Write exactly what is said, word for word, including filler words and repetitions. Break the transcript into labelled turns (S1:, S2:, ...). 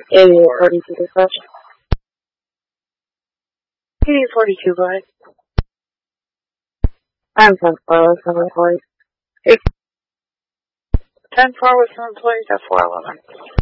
S1: eighty-eight forty-two dispatch. eighty-eight forty-two, go ahead. I'm ten four with some employees. ten four with some employees at four eleven.